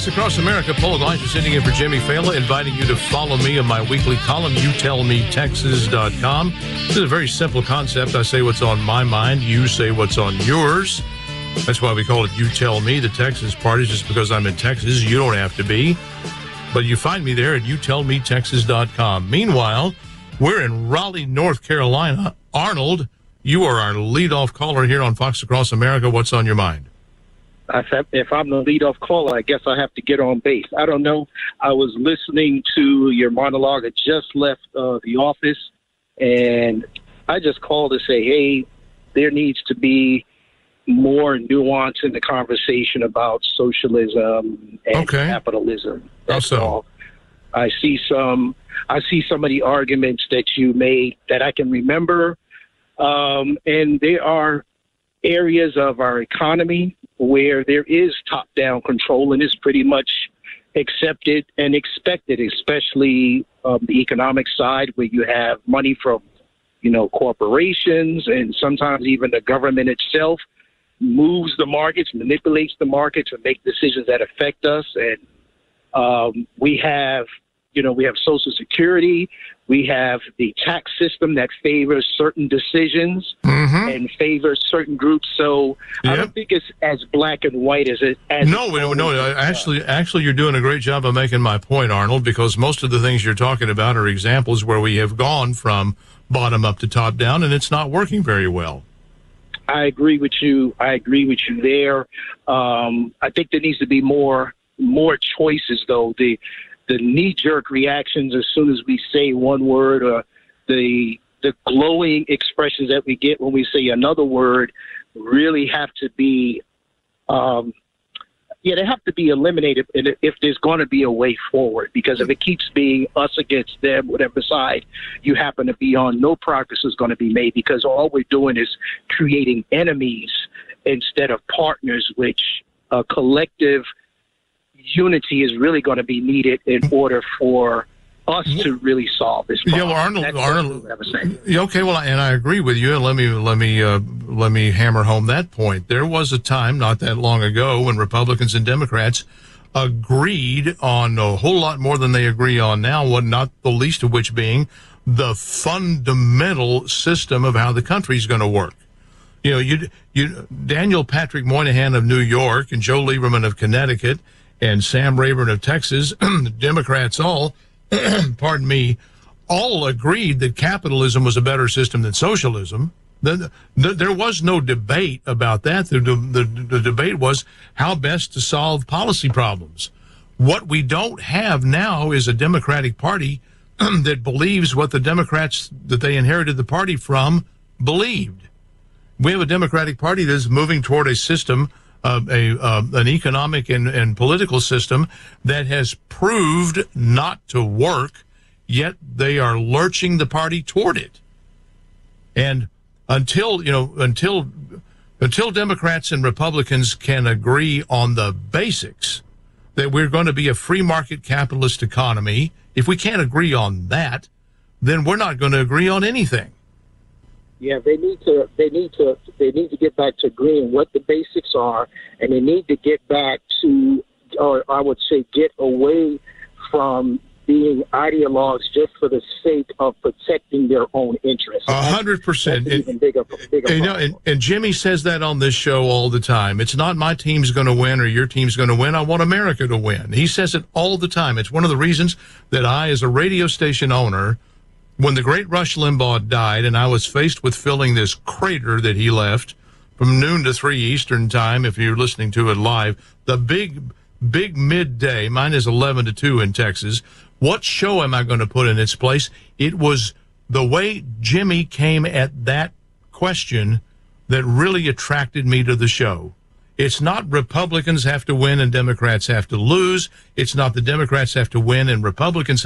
Fox Across America, Paul Elijah sitting in for Jimmy Fallon, inviting you to follow me on my weekly column, YouTellMeTexas.com. This is a very simple concept. I say what's on my mind. You say what's on yours. That's why we call it You Tell Me. The Texas part is just because I'm in Texas. You don't have to be. But you find me there at YouTellMeTexas.com. Meanwhile, we're in Raleigh, North Carolina. Arnold, you are our leadoff caller here on Fox Across America. What's on your mind? If I'm the leadoff caller, I guess I have to get on base. I don't know. I was listening to your monologue. I just left the office, and I just called to say, hey, there needs to be more nuance in the conversation about socialism and capitalism. That's all. I see some of the arguments that you made that I can remember, and there are areas of our economy where there is top-down control, and it's pretty much accepted and expected, especially the economic side, where you have money from, corporations, and sometimes even the government itself moves the markets, manipulates the markets, and make decisions that affect us. And we have Social Security. We have the tax system that favors certain decisions and favors certain groups. So I don't think it's as black and white as it. Actually, you're doing a great job of making my point, Arnold, because most of the things you're talking about are examples where we have gone from bottom up to top down, and it's not working very well. I agree with you. There. I think there needs to be more choices, though. The knee-jerk reactions as soon as we say one word, or the glowing expressions that we get when we say another word, really have to be, they have to be eliminated if there's going to be a way forward. Because if it keeps being us against them, whatever side you happen to be on, no progress is going to be made, because all we're doing is creating enemies instead of partners, which a collective unity is really going to be needed in order for us to really solve this problem. Arnold. Okay, well, and I agree with you. And let me hammer home that point. There was a time not that long ago when Republicans and Democrats agreed on a whole lot more than they agree on now. Not the least of which being the fundamental system of how the country's going to work. Daniel Patrick Moynihan of New York and Joe Lieberman of Connecticut and Sam Rayburn of Texas, the Democrats all agreed that capitalism was a better system than socialism. There was no debate about that. The debate was how best to solve policy problems. What we don't have now is a Democratic Party that believes what the Democrats that they inherited the party from believed. We have a Democratic Party that is moving toward a system, an economic and political system that has proved not to work, yet they are lurching the party toward it. And until Democrats and Republicans can agree on the basics that we're going to be a free market capitalist economy, if we can't agree on that, then we're not going to agree on anything. Yeah, they need to get back to agreeing what the basics are, and they need to get back to, or I would say, get away from being ideologues just for the sake of protecting their own interests. 100%. Even bigger and Jimmy says that on this show all the time. It's not my team's going to win or your team's going to win. I want America to win. He says it all the time. It's one of the reasons that I, as a radio station owner, when the great Rush Limbaugh died and I was faced with filling this crater that he left from noon to 3 Eastern time, if you're listening to it live, the big midday, mine is 11 to 2 in Texas, what show am I going to put in its place? It was the way Jimmy came at that question that really attracted me to the show. It's not Republicans have to win and Democrats have to lose. It's not the Democrats have to win and Republicans